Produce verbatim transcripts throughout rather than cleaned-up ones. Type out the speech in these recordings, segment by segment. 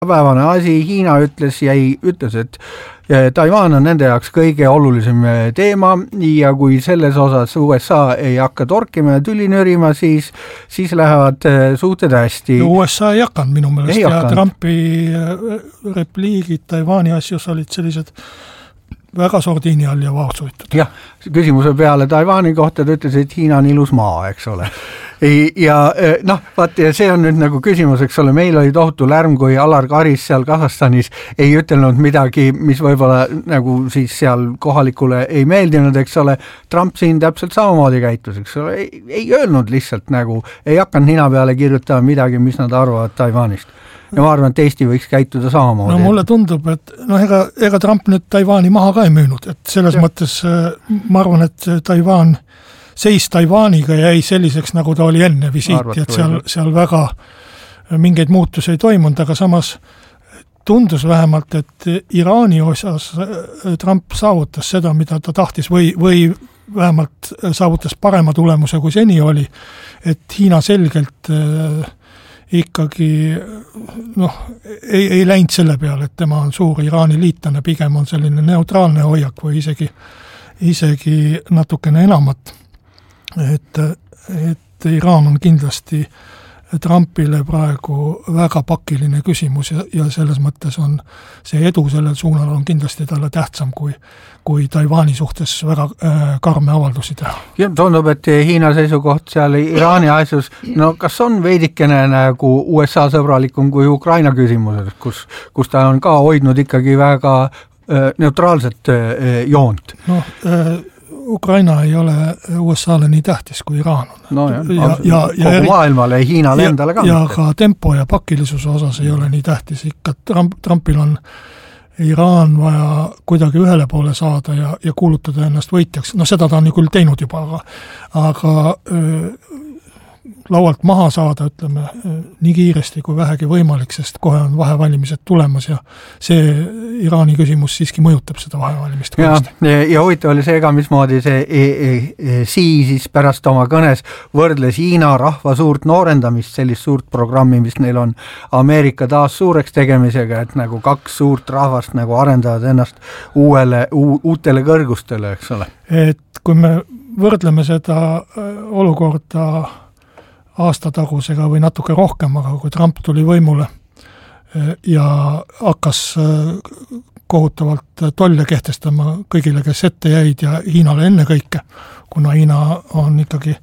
päevane asi, Hiina ütles, jäi, ütles, et Taiwan on nende jaoks kõige olulisem teema ja kui selles osas U S A ei hakka torkima ja tüli nörima, siis, siis lähevad suhted hästi. No U S A ei hakanud minu meelest ja Trumpi repliigid Taiwani asjus olid sellised väga sordiini all ja vaatsuitud. Jah, küsimuse peale Taiwani kohta ta ütles, et Hiina on ilus maa, eks ole. Ja noh, vaat, ja see on nüüd nagu küsimus, eks ole, meil oli tohutu lärm, kui Alar Karis seal Kasahstanis ei ütelnud midagi, mis võib-olla nagu siis seal kohalikule ei meeldinud, eks ole, Trump siin täpselt samamoodi käitus, eks ole, ei, ei öelnud lihtsalt nagu, ei hakanud nina peale kirjutama midagi, mis nad arvavad Taiwanist. Ja ma arvan, et Eesti võiks käituda samamoodi. No mulle tundub, et no ega, ega Trump nüüd Taiwani maha ka ei müünud, et selles ja. mõttes ma arvan, et Taiwan seis Taiwaniga jäi selliseks, nagu ta oli enne visiiti, et seal, seal väga mingeid muutusi ei toimunud, aga samas tundus vähemalt, et Iraani osas Trump saavutas seda, mida ta tahtis või, või vähemalt saavutas parema tulemuse, kui seni oli, et Hiina selgelt äh, ikkagi noh, ei, ei läinud selle peale, et tema on suur Iraani liitlane, pigem on selline neutraalne hoiak või isegi, isegi natukene enamat. Et, et Iraan on kindlasti Trumpile praegu väga pakiline küsimus ja, ja selles mõttes on see edu sellel suunal on kindlasti talle tähtsam kui, kui Taiwani suhtes väga äh, karme avaldusi teha. Ja tundub, et Hiina seisukoht seal Iraani asjus, no kas on veidikene nagu U S A sõbralikum kui Ukraina küsimuses, kus, kus ta on ka hoidnud ikkagi väga äh, neutraalset äh, joont? Noh, äh, Ukraina ei ole U S A-le nii tähtis kui Iraan on. No jah, ja, ja, kogu ja eri, maailmale ja Hiinale endale ka. Ja mitte. Ka tempo ja pakilisuse osas ei ole nii tähtis. Ikka Trump, Trumpil on Iraan vaja kuidagi ühele poole saada ja, ja kuulutada ennast võitjaks. No seda ta on ju küll teinud juba, aga, aga öö, laualt maha saada, ütleme, nii kiiresti kui vähegi võimalik, sest kohe on vahevalimised tulemas ja see Iraani küsimus siiski mõjutab seda vahevalimist. Ja, ja huvitav oli see ka, mismoodi see e, e, e, Sii siis pärast oma kõnes võrdles Hiina rahva suurt noorendamist, sellist suurt programmi, mis neil on Ameerika taas suureks tegemisega, et nagu kaks suurt rahvast nagu arendavad ennast uuele, u, uutele kõrgustele, eks ole. Et kui me võrdleme seda olukorda aastatagusega või natuke rohkem, aga kui Trump tuli võimule ja hakkas kohutavalt tolle kehtestama kõigile, kes ette jäid ja Hiinale enne kõike, kuna Hiina on ikkagi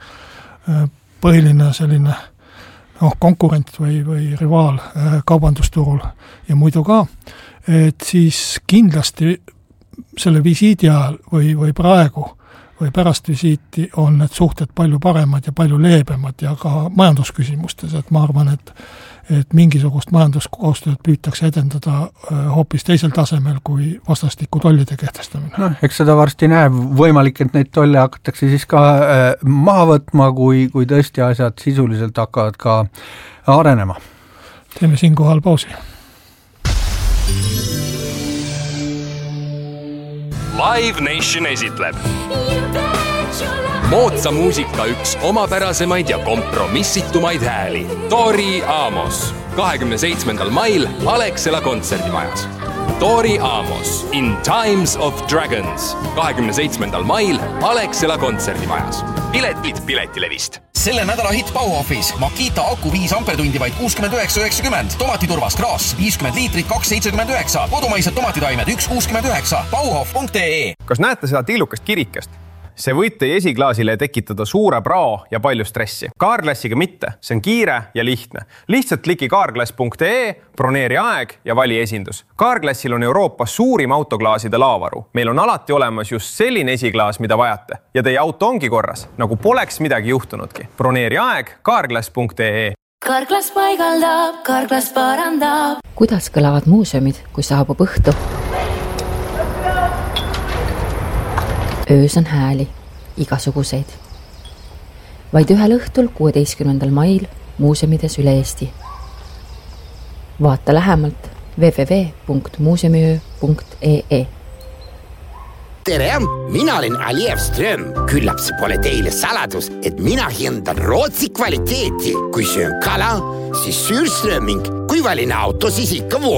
põhiline selline noh, konkurent või, või rivaal kaubandusturul ja muidu ka, et siis kindlasti selle visiidi ajal või, või praegu või pärast visiiti on need suhted palju paremad ja palju leebemad ja ka majandusküsimustes, et ma arvan, et, et mingisugust majanduskoostööd püütakse edendada hoopis teisel tasemel kui vastastikku tollide kehtestamine. No, eks seda varsti näeb võimalik, et neid tolle hakatakse siis ka maha võtma, kui, kui tõesti asjad sisuliselt hakkavad ka arenema. Teeme siinkohal pausi. Live Nation esitleb moodsa muusika üks omapärasemaid ja kompromissitumaid hääli. Tori Amos kahekümne seitsmendal mail Alexela kontserdimajas. Tori Amos in Times of Dragons kahekümne seitsmendal mail Alexela kontserdimajas. Piletid Piletilevist. Selle nädala hit Bauhofis Makita aku viis ampertundi vaid kuuskümmend üheksa üheksakümmend, tomatiturvas Kraas viiskümmend liitrit kaks seitsekümmend üheksa, kodumaised tomatitaimed üks kuuskümmend üheksa, bauhof punkt ee. Kas näete seda tillukast kirikest? See võib teie esiklaasile tekitada suure prao ja palju stressi. Kaarklassiga mitte, see on kiire ja lihtne. Lihtsalt kliki kaarklass punkt ee, broneeri aeg ja vali esindus. Kaarklassil on Euroopas suurim autoklaaside laavaru. Meil on alati olemas just selline esiklaas, mida vajate. Ja teie auto ongi korras, nagu poleks midagi juhtunudki. Broneeri aeg kaarklass punkt ee. Kaarklass paigaldab, Kaarklass parandab. Kuidas kõlavad muuseumid, kui saabub õhtu? Öös on hääli, igasuguseid. Vaid ühel õhtul kuueteistkümnendal mail muuseumides üle Eesti. Vaata lähemalt w w w punkt muuseumiöö punkt ee. tere, mina olen Aliev Ström. Küllap see pole teile saladus, et mina hindan Rootsi kvaliteeti. Kui söön kala, siis süürströmming. Kui valin auto, siis ikka